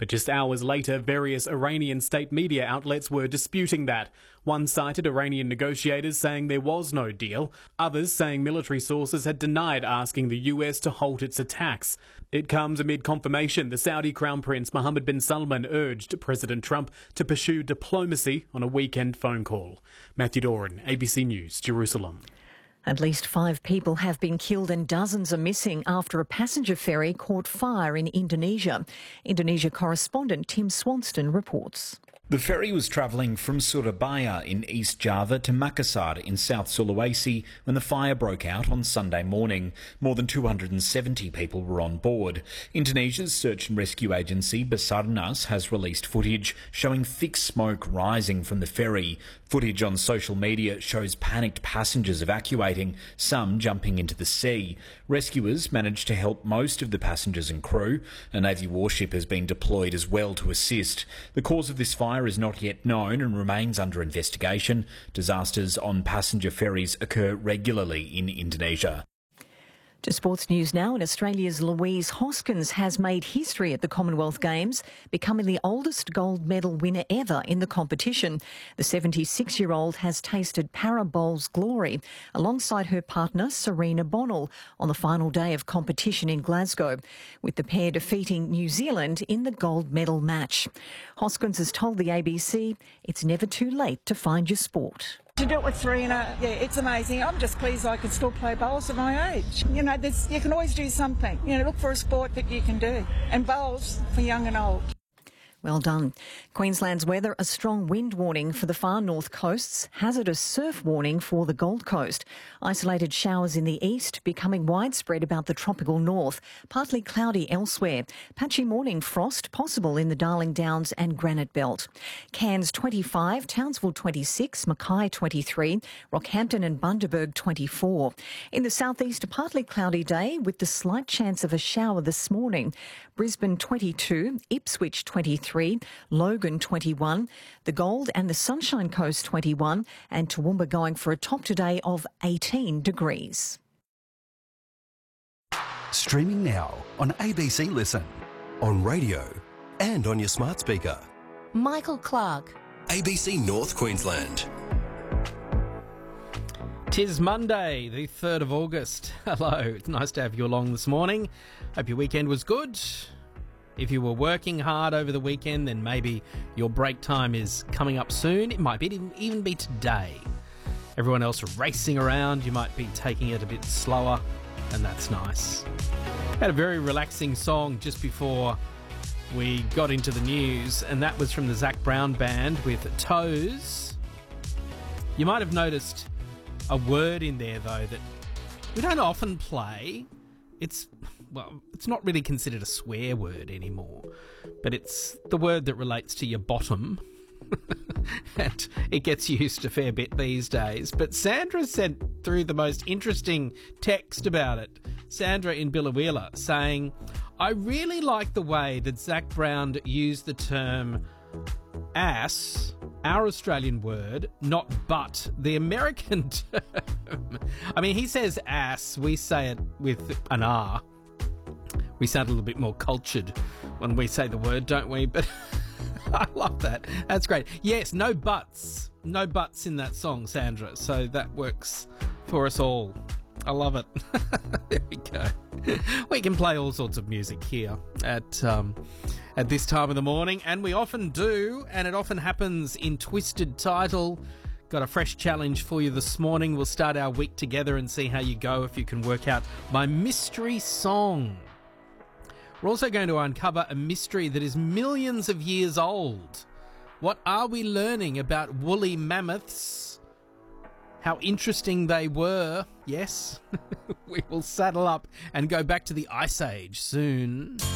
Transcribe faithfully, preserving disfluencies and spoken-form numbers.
But just hours later, various Iranian state media outlets were disputing that. One cited Iranian negotiators saying there was no deal, others saying military sources had denied asking the U S to halt its attacks. It comes amid confirmation the Saudi Crown Prince Mohammed bin Salman urged President Trump to pursue diplomacy on a weekend phone call. Matthew Doran, A B C News, Jerusalem. At least five people have been killed and dozens are missing after a passenger ferry caught fire in Indonesia. Indonesia correspondent Tim Swanston reports. The ferry was travelling from Surabaya in East Java to Makassar in South Sulawesi when the fire broke out on Sunday morning. More than two hundred seventy people were on board. Indonesia's search and rescue agency Basarnas has released footage showing thick smoke rising from the ferry. Footage on social media shows panicked passengers evacuating, some jumping into the sea. Rescuers managed to help most of the passengers and crew. A Navy warship has been deployed as well to assist. The cause of this fire is not yet known and remains under investigation. Disasters on passenger ferries occur regularly in Indonesia. To sports news now, and Australia's Louise Hoskins has made history at the Commonwealth Games, becoming the oldest gold medal winner ever in the competition. The seventy-six-year-old has tasted para bowl's glory alongside her partner Serena Bonnell on the final day of competition in Glasgow, with the pair defeating New Zealand in the gold medal match. Hoskins has told the A B C it's never too late to find your sport. To do it with Serena, yeah, it's amazing. I'm just pleased I can still play bowls at my age. You know, there's, you can always do something. You know, look for a sport that you can do. And bowls for young and old. Well done. Queensland's weather, a strong wind warning for the far north coasts, hazardous surf warning for the Gold Coast. Isolated showers in the east becoming widespread about the tropical north, partly cloudy elsewhere. Patchy morning frost possible in the Darling Downs and Granite Belt. Cairns twenty-five, Townsville twenty-six, Mackay twenty-three, Rockhampton and Bundaberg twenty-four. In the southeast, a partly cloudy day with the slight chance of a shower this morning. Brisbane twenty-two, Ipswich twenty-three, Logan twenty-one, the Gold and the Sunshine Coast twenty-one, and Toowoomba going for a top today of eighteen degrees. Streaming now on A B C Listen, on radio and on your smart speaker. Michael Clark. A B C North Queensland. Tis Monday, the third of August. Hello, it's nice to have you along this morning. Hope your weekend was good. If you were working hard over the weekend, then maybe your break time is coming up soon. It might be, even be today. Everyone else racing around, you might be taking it a bit slower, and that's nice. Had a very relaxing song just before we got into the news, and that was from the Zac Brown Band with Toes. You might have noticed a word in there, though, that we don't often play. It's, well, it's not really considered a swear word anymore, but it's the word that relates to your bottom. And it gets used a fair bit these days. But Sandra sent through the most interesting text about it. Sandra in Biloela saying, I really like the way that Zac Brown used the term ass, our Australian word, not butt, the American term. I mean, he says ass, we say it with an R. We sound a little bit more cultured when we say the word, don't we? But I love that. That's great. Yes, no butts. No butts in that song, Sandra. So that works for us all. I love it. There we go. We can play all sorts of music here at um, at this time of the morning, and we often do, and it often happens in Twisted Title. Got a fresh challenge for you this morning. We'll start our week together and see how you go if you can work out my mystery song. We're also going to uncover a mystery that is millions of years old. What are we learning about woolly mammoths? How interesting they were. Yes, we will saddle up and go back to the Ice Age soon.